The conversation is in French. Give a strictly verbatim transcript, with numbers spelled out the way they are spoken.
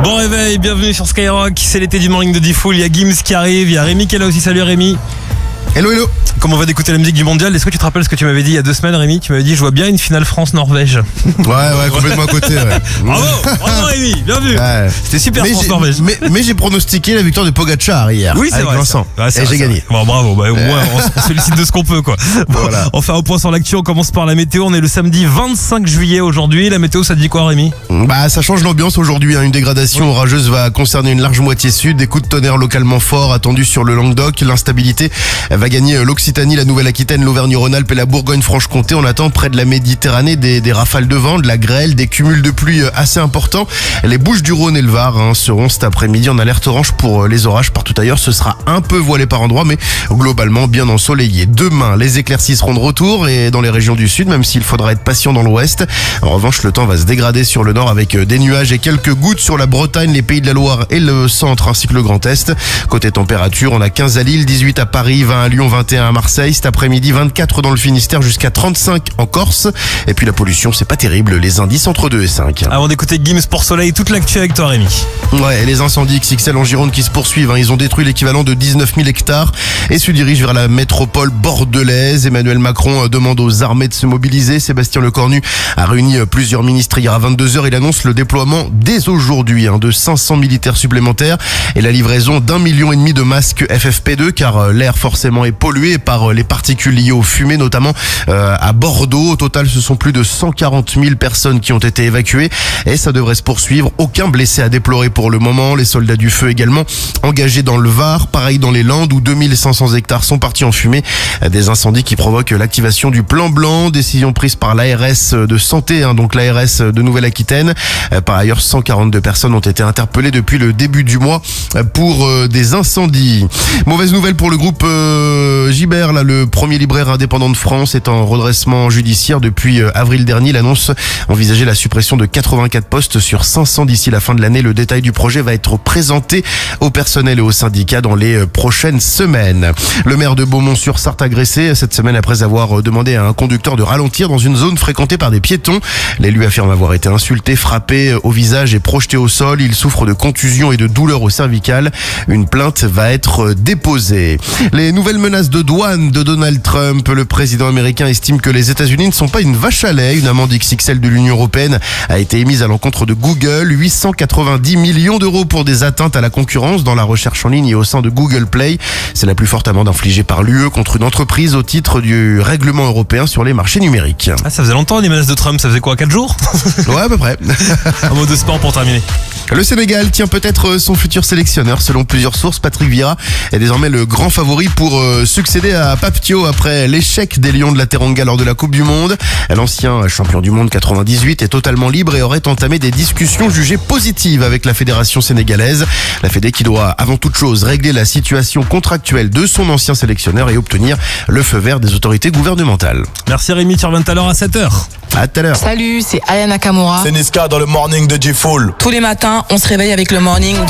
Bon réveil, bienvenue sur Skyrock, c'est l'été du morning de Diffoul, il y a Gims qui arrive, il y a Rémi qui est là aussi, salut Rémi. Hello hello. Comme on va d'écouter la musique du mondial, est-ce que tu te rappelles ce que tu m'avais dit il y a deux semaines Rémi? Tu m'avais dit je vois bien une finale France-Norvège. Ouais ouais, complètement à côté ouais. Bravo, bravo Rémi, bien vu ouais. C'était super France-Norvège. Mais, mais j'ai pronostiqué la victoire de Pogacar hier. Oui c'est avec vrai Vincent. Ouais, et j'ai gagné. Bon bravo, bah, ouais, on, on se félicite de ce qu'on peut quoi. Bon, voilà. On fait un point sur l'actu, on commence par la météo, on est le samedi vingt-cinq juillet aujourd'hui. La météo ça te dit quoi Rémi? Bah ça change l'ambiance aujourd'hui, hein. Une dégradation ouais. orageuse va concerner une large moitié sud, des coups de tonnerre localement forts attendus sur le Languedoc, l'instabilité va gagner l'Occitanie, la Nouvelle-Aquitaine, l'Auvergne-Rhône-Alpes et la Bourgogne-Franche-Comté. On attend près de la Méditerranée des, des rafales de vent, de la grêle, des cumuls de pluie assez importants. Les Bouches-du-Rhône et le Var hein, seront cet après-midi en alerte orange pour les orages partout ailleurs. Ce sera un peu voilé par endroits, mais globalement bien ensoleillé. Demain, les éclaircies seront de retour et dans les régions du sud, même s'il faudra être patient dans l'ouest. En revanche, le temps va se dégrader sur le nord avec des nuages et quelques gouttes sur la Bretagne, les Pays de la Loire et le centre ainsi que le Grand Est. Côté température, on a quinze à Lille, dix-huit à Paris, vingt à Lyon, vingt et un à Marseille. Cet après-midi, vingt-quatre dans le Finistère jusqu'à trente-cinq en Corse. Et puis la pollution, c'est pas terrible. Les indices entre deux et cinq. Avant d'écouter Gims pour Soleil, toute l'actu avec toi Rémi. Ouais, et les incendies X X L en Gironde qui se poursuivent. Hein. Ils ont détruit l'équivalent de dix-neuf mille hectares et se dirigent vers la métropole bordelaise. Emmanuel Macron demande aux armées de se mobiliser. Sébastien Lecornu a réuni plusieurs ministres hier à vingt-deux heures. Il annonce le déploiement dès aujourd'hui hein, de cinq cents militaires supplémentaires et la livraison d'un million et demi de masques F F P deux car l'air forcément est pollué par les particules liées aux fumées, notamment euh, à Bordeaux. Au total, ce sont plus de cent quarante mille personnes qui ont été évacuées et ça devrait se poursuivre. Aucun blessé à déplorer pour le moment. Les soldats du feu également engagés dans le Var, pareil dans les Landes où deux mille cinq cents hectares sont partis en fumée. Des incendies qui provoquent l'activation du plan blanc, décision prise par l'A R S de santé, hein, donc l'A R S de Nouvelle-Aquitaine. Par ailleurs, cent quarante-deux personnes ont été interpellées depuis le début du mois pour euh, des incendies. Mauvaise nouvelle pour le groupe euh, Gibert, là, le premier libraire indépendant de France est en redressement judiciaire depuis euh, avril dernier. L'annonce envisageait la suppression de quatre-vingt-quatre postes sur cinq cents d'ici la fin de l'année. Le détail du projet va être présenté au personnel et aux syndicats dans les euh, prochaines semaines. Le maire de Beaumont-sur-Sarthe agressé cette semaine après avoir demandé à un conducteur de ralentir dans une zone fréquentée par des piétons. L'élu affirme avoir été insulté, frappé au visage et projeté au sol. Il souffre de contusions et de douleurs au cervical. Une plainte va être déposée. Les nouvelles menaces de douane de Donald Trump. Le président américain estime que les États-Unis ne sont pas une vache à lait. Une amende X X L de l'Union européenne a été émise à l'encontre de Google. huit cent quatre-vingt-dix millions d'euros pour des atteintes à la concurrence dans la recherche en ligne et au sein de Google Play. C'est la plus forte amende infligée par l'U E contre une entreprise au titre du règlement européen sur les marchés numériques. Ah, ça faisait longtemps les menaces de Trump, ça faisait quoi, quatre jours? Ouais, à peu près. Un mot de sport pour terminer. Le Sénégal tient peut-être son futur sélectionneur. Selon plusieurs sources, Patrick Vieira est désormais le grand favori pour euh, succéder à Pape Thiaw après l'échec des Lions de la Teranga lors de la Coupe du Monde. L'ancien champion du monde quatre-vingt-dix-huit est totalement libre et aurait entamé des discussions jugées positives avec la fédération sénégalaise. La Fédé qui doit avant toute chose régler la situation contractuelle de son ancien sélectionneur et obtenir le feu vert des autorités gouvernementales. Merci Rémi, tu reviens tout à l'heure à sept heures. À tout à l'heure. Salut, c'est Aya Nakamura. C'est Niska dans le morning de Diffoul. Tous les matins, on se réveille avec le morning de